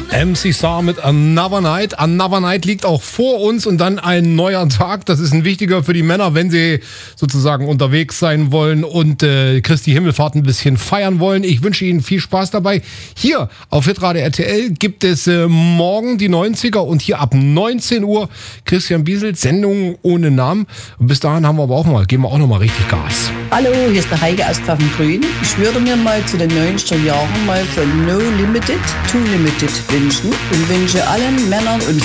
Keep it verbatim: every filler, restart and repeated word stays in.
M C Sar mit Another Night. Another Night liegt auch vor uns und dann ein neuer Tag. Das ist ein wichtiger für die Männer, wenn sie sozusagen unterwegs sein wollen und äh, Christi Himmelfahrt ein bisschen feiern wollen. Ich wünsche Ihnen viel Spaß dabei. Hier auf Hitradio R T L gibt es äh, morgen die neunziger und hier ab neunzehn Uhr Christian Biesel, Sendung ohne Namen. Und bis dahin haben wir aber auch mal, geben wir auch noch mal richtig Gas. Hallo, hier ist der Heike aus Pfaffengrün. Ich würde mir mal zu den neunziger Jahren mal von No Limited to Limited wünschen und wünsche allen Männern und